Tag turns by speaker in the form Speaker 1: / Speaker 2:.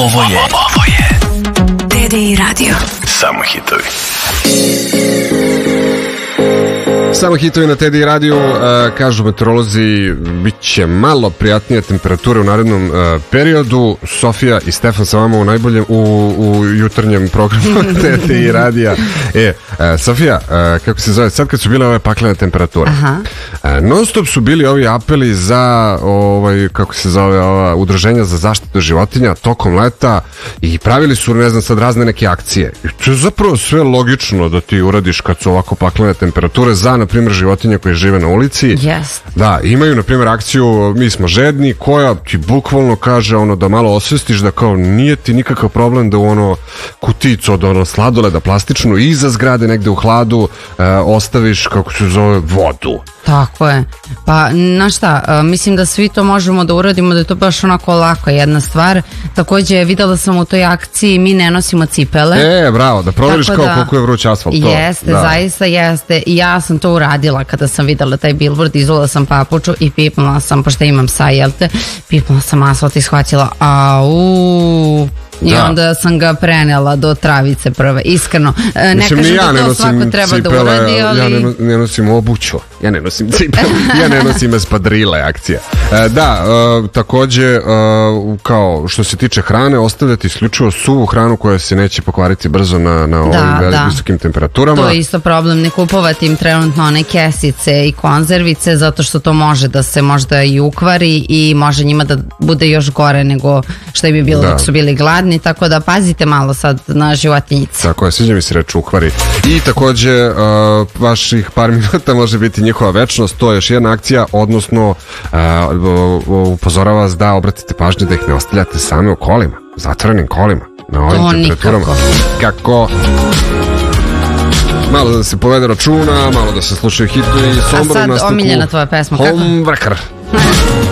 Speaker 1: Ovo je
Speaker 2: Teddy Radio.
Speaker 1: Samo hitovi.
Speaker 3: Samo hitovi na Teddy Radio. Kažu meteorolozi, bit će malo prijatnije temperature u narednom periodu. Sofija i Stefan sa vama u jutarnjem programu Teddy Radija. Sofija, kako se zove, sad kad su bile ove paklene temperature, non stop su bili ovi apeli za kako se zove, ova udruženja za zaštitu životinja tokom leta i pravili su, ne znam, sad razne neke akcije. I to je zapravo sve logično da ti uradiš kad su ovako paklene temperature za, na primjer, životinje koje žive na ulici.
Speaker 2: Yes.
Speaker 3: Da, imaju, na primjer, akciju Mi smo žedni, koja ti bukvalno kaže da malo osvestiš da kao nije ti nikakav problem da u kuticu od sladoleda plastičnu iza zgrade negde u hladu ostaviš, kako se zove, vodu.
Speaker 2: Tako je. Pa, znaš šta, mislim da svi to možemo da uradimo, da je to baš onako lako jedna stvar. Takođe, videla sam u toj akciji Mi ne nosimo cipele.
Speaker 3: Bravo, da proveriš koliko je vruć asfalt.
Speaker 2: Jeste, zaista jeste. I ja sam to uradila kada sam videla taj billboard, izula sam papuču i pipnula sam, pošto imam psa, pipnula sam asfalt i shvatila, i onda sam ga prenela do travice prve, iskreno. Ne kažem da to svako treba da uradi, ali...
Speaker 3: Ja ne nosim obuću, ja ne nosim cipele, ja ne nosim espadrile, akcija. Takođe, kao što se tiče hrane, ostavljati isključivo suvu hranu koja se neće pokvariti brzo na ovim visokim temperaturama.
Speaker 2: To je isto problem, ne kupovati im trenutno one kesice i konzervice, zato što to može da se možda i ukvari i može njima da bude još gore nego što bi bilo dok su bili gladni, tako da pazite malo sad na životinjice. Tako
Speaker 3: je, sviđa mi se reći ukvari. I takođe, vaših par minuta može biti njihova večnost, to je još jedna akcija, odnosno upozorava vas da obratite pažnju da ih ne ostavljate same u kolima, zatvorenim kolima, na ovim temperaturama. Kako? Malo da se povede računa, malo da se slušaju hitovi.
Speaker 2: A sad omiljena tvoja pesma, kako?
Speaker 3: Homewrecker.